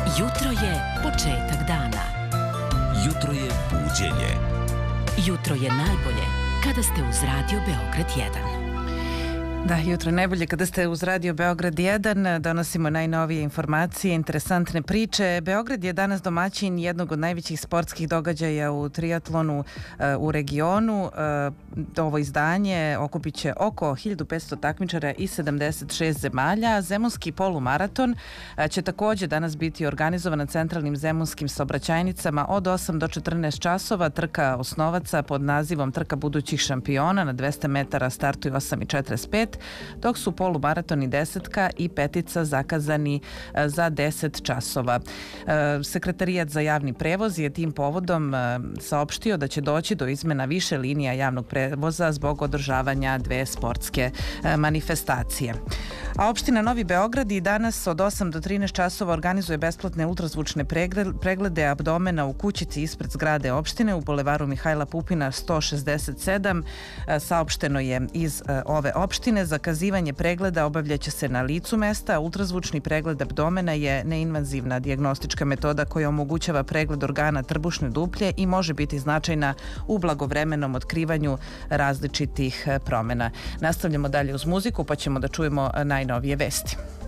Jutro je početak dana. Jutro je buđenje. Jutro je najbolje kada ste uz Radio Beograd 1. Da, jutro najbolje kada ste uz Radio Beograd 1, donosimo najnovije informacije, interesantne priče. Beograd je danas domaćin jednog od najvećih sportskih događaja u triatlonu u regionu. Ovo izdanje okupit će oko 1500 takmičara i 76 zemalja. Zemunski polumaraton će takođe danas biti organizovan na centralnim zemunskim saobraćajnicama od 8 do 14 časova. Trka osnovaca pod nazivom Trka budućih šampiona na 200 metara startuju 8:45, dok su polumaraton i desetka i petica zakazani za 10 časova. Sekretarijat za javni prevoz je tim povodom saopštio da će doći do izmena više linija javnog prevoza zbog održavanja dve sportske manifestacije. A opština Novi Beograd i danas od 8 do 13 časova organizuje besplatne ultrazvučne preglede abdomena u kućici ispred zgrade opštine u bulevaru Mihajla Pupina 167. Saopšteno je iz ove opštine. Zakazivanje pregleda obavljaće se na licu mesta. Ultrazvučni pregled abdomena je neinvazivna dijagnostička metoda koja omogućava pregled organa trbušne duplje i može biti značajna u blagovremenom otkrivanju različitih promena. Nastavljamo dalje uz muziku pa ćemo da čujemo najnovije vesti.